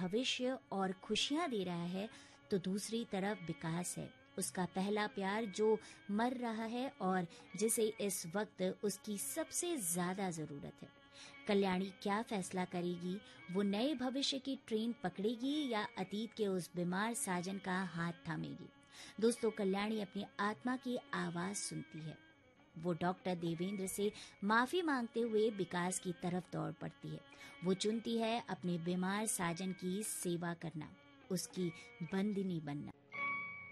भविष्य और खुशियां दे रहा है, तो दूसरी तरफ विकास है, उसका पहला प्यार जो मर रहा है और जिसे इस वक्त उसकी सबसे ज्यादा जरूरत है। कल्याणी क्या फैसला करेगी? वो नए भविष्य की ट्रेन पकड़ेगी या अतीत के उस बीमार साजन का हाथ थामेगी? दोस्तों, कल्याणी अपनी आत्मा की आवाज सुनती है। वो डॉक्टर देवेंद्र से माफी मांगते हुए विकास की तरफ दौड़ पड़ती है। वो चुनती है अपने बीमार साजन की सेवा करना, उसकी बंदिनी बनना।